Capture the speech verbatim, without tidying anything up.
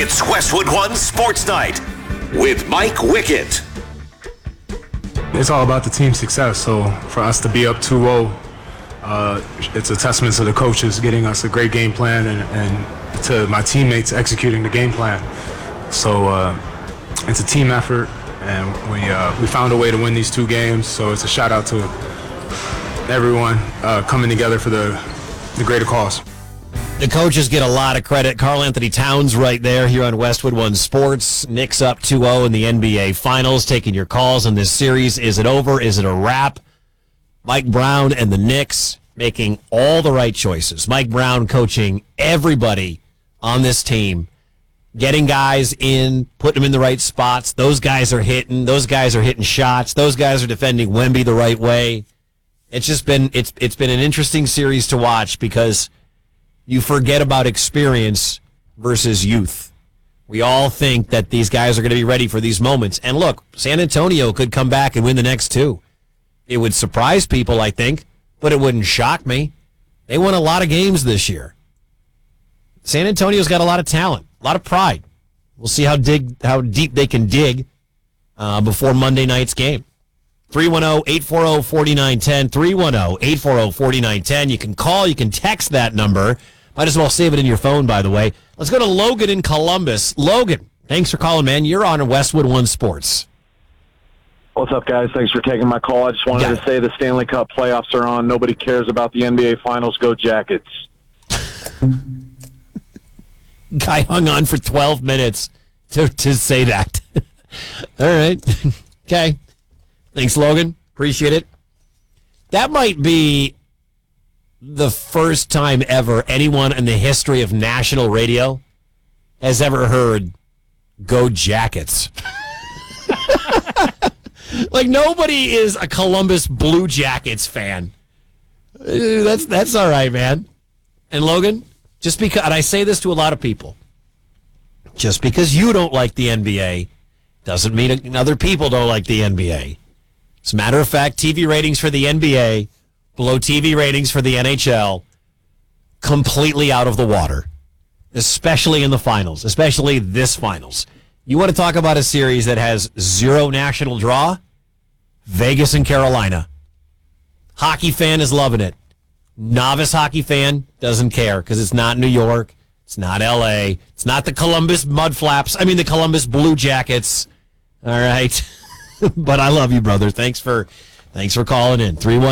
It's Westwood One Sports Night with Mike Wickett. It's all about the team success. So for us to be up two oh, uh, it's a testament to the coaches getting us a great game plan and, and to my teammates executing the game plan. So uh, it's a team effort, and we uh, we found a way to win these two games. So it's a shout out to everyone uh, coming together for the the greater cause. The coaches get a lot of credit. Karl Anthony Towns right there here on Westwood One Sports. Knicks up two oh in the N B A Finals, taking your calls on this series. Is it over? Is it a wrap? Mike Brown and the Knicks making all the right choices. Mike Brown coaching everybody on this team, getting guys in, putting them in the right spots. Those guys are hitting. Those guys are hitting shots. Those guys are defending Wemby the right way. It's just been it's it's been an interesting series to watch because you forget about experience versus youth. We all think that these guys are going to be ready for these moments. And look, San Antonio could come back and win the next two. It would surprise people, I think, but it wouldn't shock me. They won a lot of games this year. San Antonio's got a lot of talent, a lot of pride. We'll see how dig how deep they can dig uh, before Monday night's game. three one zero, eight four zero, four nine one zero, three one zero, eight four zero, four nine one zero. You can call, you can text that number. Might as well save it in your phone, by the way. Let's go to Logan in Columbus. Logan, thanks for calling, man. You're on Westwood One Sports. What's up, guys? Thanks for taking my call. I just wanted Yeah. to say the Stanley Cup playoffs are on. Nobody cares about the N B A Finals. Go Jackets. Guy hung on for twelve minutes to, to say that. All right. Okay. Thanks, Logan. Appreciate it. That might be the first time ever anyone in the history of national radio has ever heard "Go Jackets." Like, nobody is a Columbus Blue Jackets fan. Uh, That's that's all right, man. And Logan, just because, and I say this to a lot of people, just because you don't like the N B A doesn't mean other people don't like the N B A. As a matter of fact, T V ratings for the N B A below T V ratings for the N H L, completely out of the water, especially in the finals, especially this finals. You want to talk about a series that has zero national draw? Vegas and Carolina. Hockey fan is loving it. Novice hockey fan doesn't care because it's not New York, it's not L A, it's not the Columbus Mudflaps, I mean the Columbus Blue Jackets. All right. But I love you, brother. Thanks for thanks for calling in. three one